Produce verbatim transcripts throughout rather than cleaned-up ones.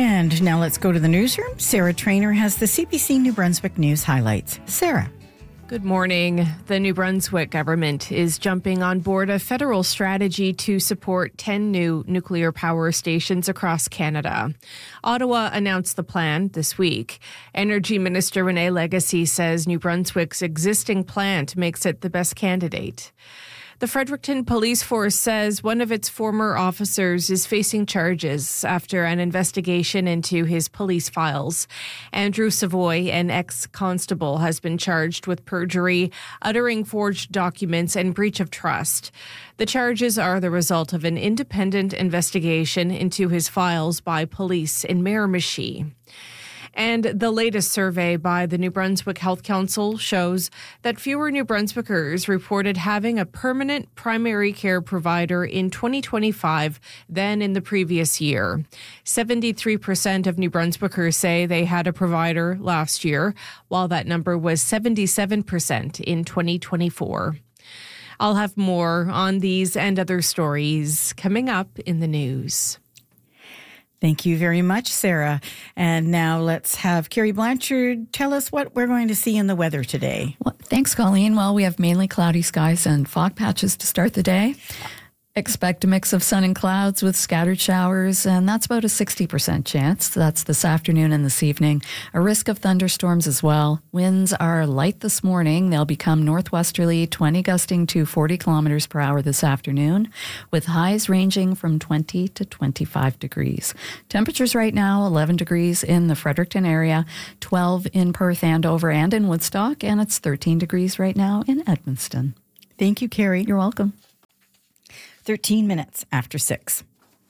And now let's go to the newsroom. Sarah Trainer has the C B C New Brunswick News highlights. Sarah. Good morning. The New Brunswick government is jumping on board a federal strategy to support ten new nuclear power stations across Canada. Ottawa announced the plan this week. Energy Minister Renee Legacy says New Brunswick's existing plant makes it the best candidate. The Fredericton Police Force says one of its former officers is facing charges after an investigation into his police files. Andrew Savoy, an ex-constable, has been charged with perjury, uttering forged documents, and breach of trust. The charges are the result of an independent investigation into his files by police in Miramichi. And the latest survey by the New Brunswick Health Council shows that fewer New Brunswickers reported having a permanent primary care provider in twenty twenty-five than in the previous year. seventy-three percent of New Brunswickers say they had a provider last year, while that number was seventy-seven percent in twenty twenty-four. I'll have more on these and other stories coming up in the news. Thank you very much, Sarah. And now let's have Carrie Blanchard tell us what we're going to see in the weather today. Well, thanks, Colleen. Well, we have mainly cloudy skies and fog patches to start the day. Expect a mix of sun and clouds with scattered showers, and that's about a sixty percent chance. That's this afternoon and this evening. A risk of thunderstorms as well. Winds are light this morning. They'll become northwesterly, twenty gusting to forty kilometers per hour this afternoon, with highs ranging from twenty to twenty-five degrees. Temperatures right now, eleven degrees in the Fredericton area, twelve in Perth, Andover, and in Woodstock, and it's thirteen degrees right now in Edmundston. Thank you, Carrie. You're welcome. thirteen minutes after six.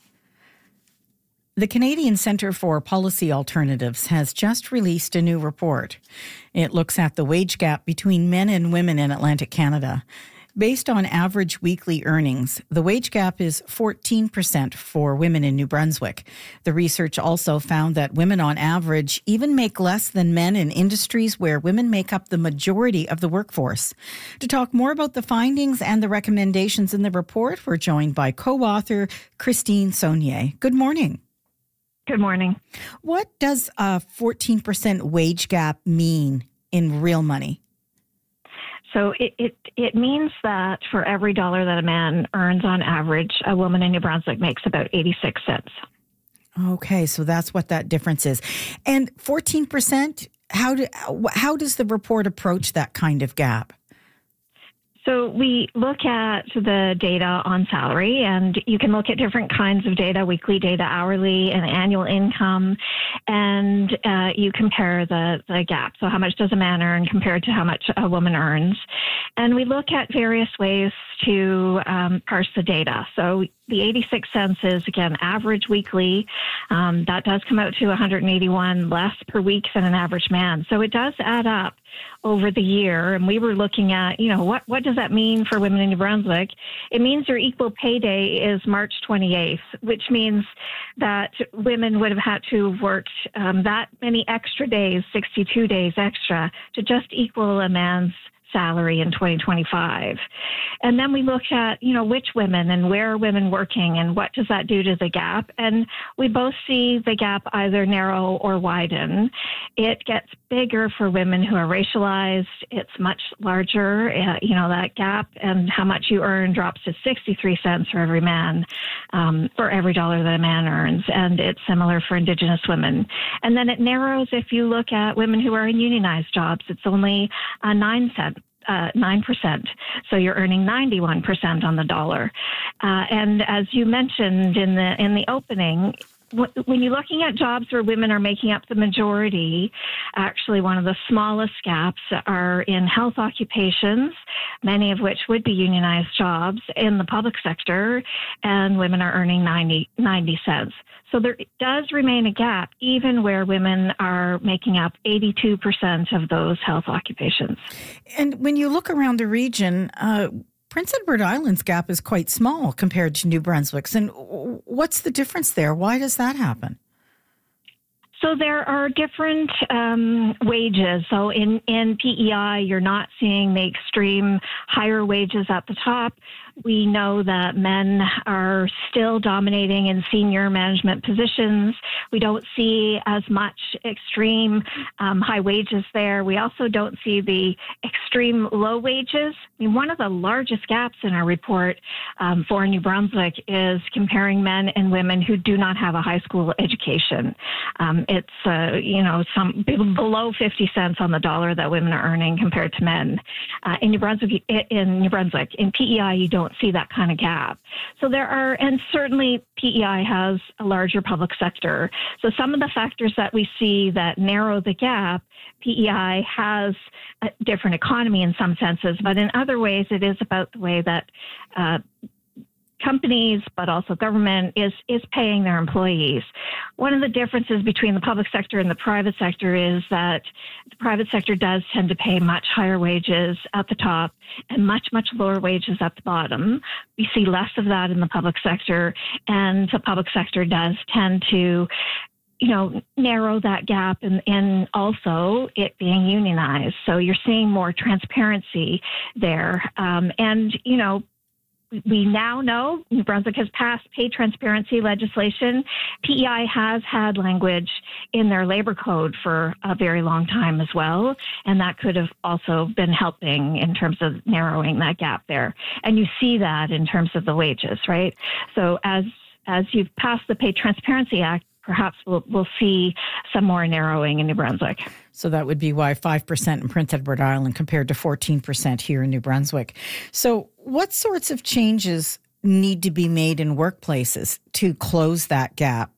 The Canadian Centre for Policy Alternatives has just released a new report. It looks at the wage gap between men and women in Atlantic Canada. Based on average weekly earnings, the wage gap is fourteen percent for women in New Brunswick. The research also found that women on average even make less than men in industries where women make up the majority of the workforce. To talk more about the findings and the recommendations in the report, we're joined by co-author Christine Saulnier. Good morning. Good morning. What does a fourteen percent wage gap mean in real money? So it, it, it means that for every dollar that a man earns on average, a woman in New Brunswick makes about eighty-six cents. Okay, so that's what that difference is. And fourteen percent, how do, how does the report approach that kind of gap? So we look at the data on salary, and you can look at different kinds of data, weekly data, hourly, and annual income, and uh, you compare the, the gap. So how much does a man earn compared to how much a woman earns? And we look at various ways to um, parse the data. So the eighty-six cents is, again, average weekly. Um, that does come out to one hundred eighty-one less per week than an average man. So it does add up over the year. And we were looking at, you know, what, what does that mean for women in New Brunswick? It means your equal pay day is March twenty-eighth, which means that women would have had to have worked um, that many extra days, sixty-two days extra, to just equal a man's salary in twenty twenty-five. And then we looked at, you know, which women and where are women working and what does that do to the gap? And we both see the gap either narrow or widen. It gets bigger for women who are racialized. It's much larger, uh, you know, that gap, and how much you earn drops to sixty-three cents for every man, um, for every dollar that a man earns. And it's similar for Indigenous women. And then it narrows if you look at women who are in unionized jobs. It's only uh, nine cents. Uh, nine percent. So you're earning ninety-one percent on the dollar. Uh, and as you mentioned in the in the opening, w- when you're looking at jobs where women are making up the majority, actually one of the smallest gaps are in health occupations, many of which would be unionized jobs in the public sector, and women are earning ninety, ninety cents. So there does remain a gap even where women are making up eighty-two percent of those health occupations. And when you look around the region, uh, Prince Edward Island's gap is quite small compared to New Brunswick's. And what's the difference there? Why does that happen? So there are different um, wages. So in, in P E I, you're not seeing the extreme higher wages at the top. We know that men are still dominating in senior management positions. We don't see as much extreme um, high wages there. We also don't see the extreme low wages. I mean, one of the largest gaps in our report um, for New Brunswick is comparing men and women who do not have a high school education. Um, it's, uh, you know, some below fifty cents on the dollar that women are earning compared to men. Uh, in New Brunswick, in New Brunswick, in P E I, you don't see that kind of gap. So there are, and certainly P E I has a larger public sector. So some of the factors that we see that narrow the gap, P E I has a different economy in some senses, but in other ways, it is about the way that uh, companies, but also government, is is paying their employees. One of the differences between the public sector and the private sector is that the private sector does tend to pay much higher wages at the top and much, much lower wages at the bottom. We see less of that in the public sector, and the public sector does tend to you know, narrow that gap, and, and also it being unionized. So you're seeing more transparency there. Um, and, you know, we now know New Brunswick has passed pay transparency legislation. P E I has had language in their labor code for a very long time as well, and that could have also been helping in terms of narrowing that gap there. And you see that in terms of the wages, right? So as as you've passed the Pay Transparency Act, perhaps we'll, we'll see some more narrowing in New Brunswick. So that would be why five percent in Prince Edward Island compared to fourteen percent here in New Brunswick. So what sorts of changes need to be made in workplaces to close that gap?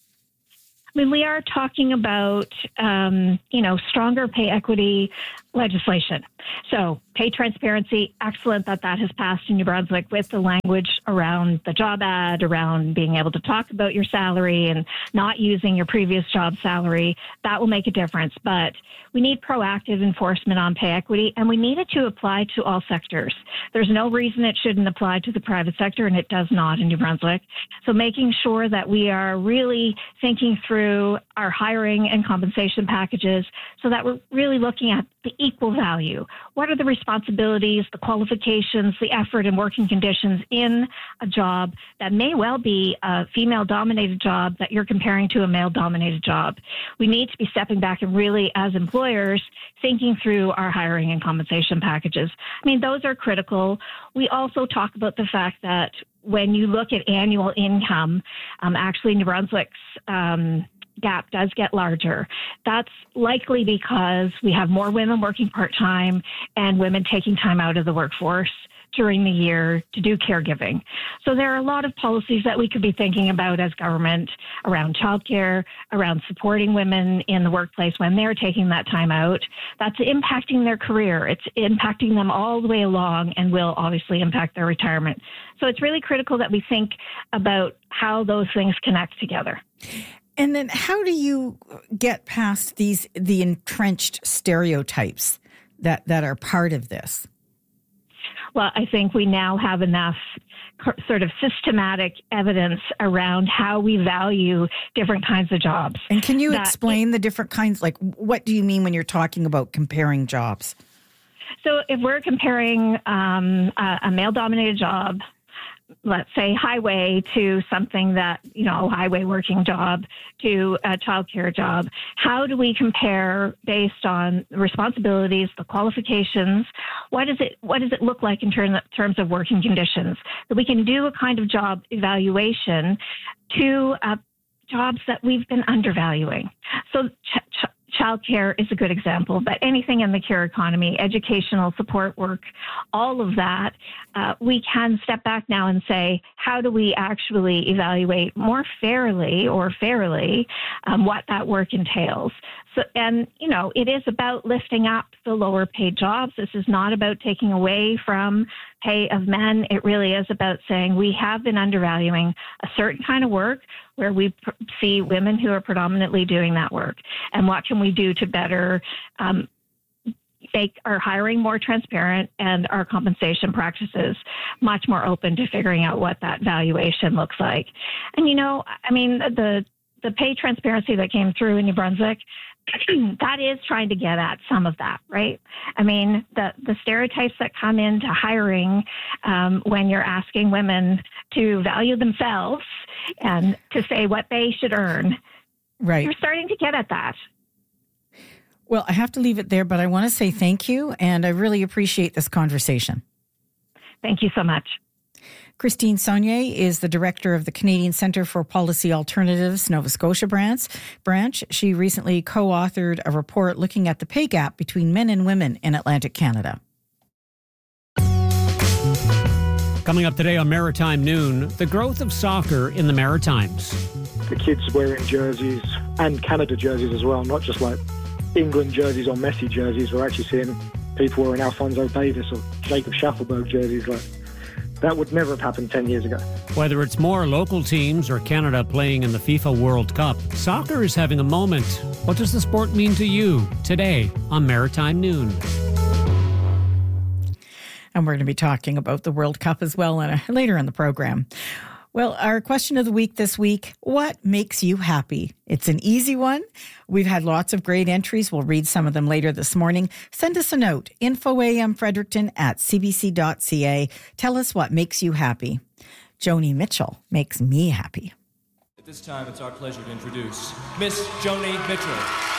I mean, we are talking about, um, you know, stronger pay equity legislation. So pay transparency, excellent that that has passed in New Brunswick with the language around the job ad, around being able to talk about your salary and not using your previous job salary. That will make a difference. But we need proactive enforcement on pay equity, and we need it to apply to all sectors. There's no reason it shouldn't apply to the private sector, and it does not in New Brunswick. So making sure that we are really thinking through our hiring and compensation packages so that we're really looking at the equal value. What are the responsibilities, the qualifications, the effort and working conditions in a job that may well be a female-dominated job that you're comparing to a male-dominated job? We need to be stepping back and really, as employers, thinking through our hiring and compensation packages. I mean, those are critical. We also talk about the fact that when you look at annual income, um, actually New Brunswick's um, gap does get larger. That's likely because we have more women working part-time and women taking time out of the workforce during the year to do caregiving. So there are a lot of policies that we could be thinking about as government around childcare, around supporting women in the workplace when they're taking that time out. That's impacting their career. It's impacting them all the way along and will obviously impact their retirement. So it's really critical that we think about how those things connect together. And then how do you get past these the entrenched stereotypes that, that are part of this? Well, I think we now have enough sort of systematic evidence around how we value different kinds of jobs. And can you explain it, the different kinds? Like, what do you mean when you're talking about comparing jobs? So if we're comparing um, a, a male-dominated job, let's say highway, to something that, you know, highway working job to a childcare job, how do we compare based on the responsibilities, the qualifications? What does it, what does it look like in term, terms of working conditions? That we can do a kind of job evaluation to uh, jobs that we've been undervaluing. So ch- ch- Childcare is a good example, but anything in the care economy, educational support work, all of that, uh, we can step back now and say, how do we actually evaluate more fairly or fairly um, what that work entails? So, and, you know, it is about lifting up the lower paid jobs. This is not about taking away from pay of men. It really is about saying we have been undervaluing a certain kind of work where we pr- see women who are predominantly doing that work. And what can we do to better um, make our hiring more transparent and our compensation practices much more open to figuring out what that valuation looks like? And, you know, I mean, the the pay transparency that came through in New Brunswick, that is trying to get at some of that, right? I mean, the, the stereotypes that come into hiring um, when you're asking women to value themselves and to say what they should earn. Right. You're starting to get at that. Well, I have to leave it there, but I want to say thank you, and I really appreciate this conversation. Thank you so much. Christine Saulnier is the director of the Canadian Centre for Policy Alternatives Nova Scotia branch. branch. She recently co-authored a report looking at the pay gap between men and women in Atlantic Canada. Coming up today on Maritime Noon, the growth of soccer in the Maritimes. The kids wearing jerseys, and Canada jerseys as well, not just like England jerseys or Messi jerseys. We're actually seeing people wearing Alphonso Davies or Jacob Schaffelberg jerseys. Like, that would never have happened ten years ago. Whether it's more local teams or Canada playing in the FIFA World Cup, soccer is having a moment. What does the sport mean to you? Today on Maritime Noon. And we're going to be talking about the World Cup as well in a, later in the program. Well, our question of the week this week, what makes you happy? It's an easy one. We've had lots of great entries. We'll read some of them later this morning. Send us a note, infoamfredericton at cbc.ca. Tell us what makes you happy. Joni Mitchell makes me happy. At this time, it's our pleasure to introduce Miss Joni Mitchell.